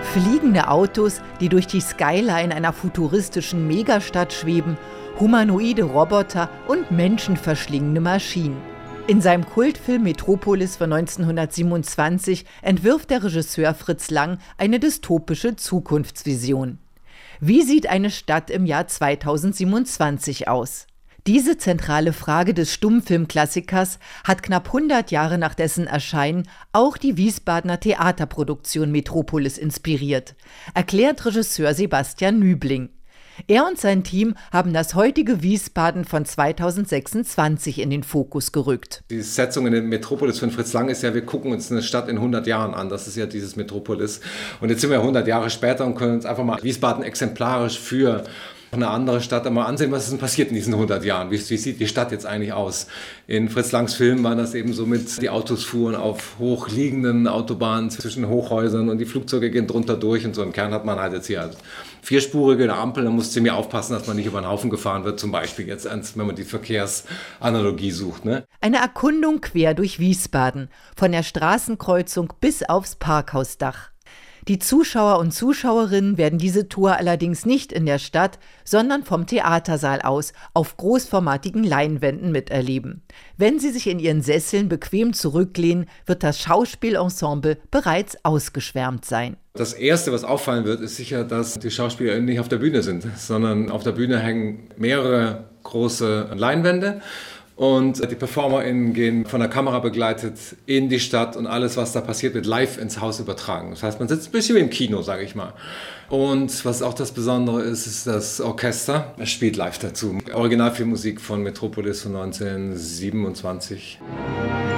Fliegende Autos, die durch die Skyline einer futuristischen Megastadt schweben, humanoide Roboter und menschenverschlingende Maschinen. In seinem Kultfilm Metropolis von 1927 entwirft der Regisseur Fritz Lang eine dystopische Zukunftsvision. Wie sieht eine Stadt im Jahr 2027 aus? Diese zentrale Frage des Stummfilmklassikers hat knapp 100 Jahre nach dessen Erscheinen auch die Wiesbadener Theaterproduktion Metropolis inspiriert, erklärt Regisseur Sebastian Nübling. Er und sein Team haben das heutige Wiesbaden von 2026 in den Fokus gerückt. Die Setzung in der Metropolis von Fritz Lang ist ja, wir gucken uns eine Stadt in 100 Jahren an. Das ist ja dieses Metropolis. Und jetzt sind wir 100 Jahre später und können uns einfach mal Wiesbaden exemplarisch für eine andere Stadt einmal ansehen, was ist denn passiert in diesen 100 Jahren? Wie sieht die Stadt jetzt eigentlich aus? In Fritz Langs Film war das eben so mit, die Autos fuhren auf hochliegenden Autobahnen zwischen Hochhäusern und die Flugzeuge gehen drunter durch und so. Im Kern hat man halt jetzt hier halt vierspurige Ampel, da muss ziemlich aufpassen, dass man nicht über den Haufen gefahren wird, zum Beispiel jetzt, wenn man die Verkehrsanalogie sucht. Ne? Eine Erkundung quer durch Wiesbaden, von der Straßenkreuzung bis aufs Parkhausdach. Die Zuschauer und Zuschauerinnen werden diese Tour allerdings nicht in der Stadt, sondern vom Theatersaal aus auf großformatigen Leinwänden miterleben. Wenn sie sich in ihren Sesseln bequem zurücklehnen, wird das Schauspielensemble bereits ausgeschwärmt sein. Das Erste, was auffallen wird, ist sicher, dass die Schauspieler nicht auf der Bühne sind, sondern auf der Bühne hängen mehrere große Leinwände. Und die PerformerInnen gehen von der Kamera begleitet in die Stadt und alles, was da passiert, wird live ins Haus übertragen. Das heißt, man sitzt ein bisschen wie im Kino, sage ich mal. Und was auch das Besondere ist, ist das Orchester. Es spielt live dazu. Originalfilmmusik von Metropolis von 1927.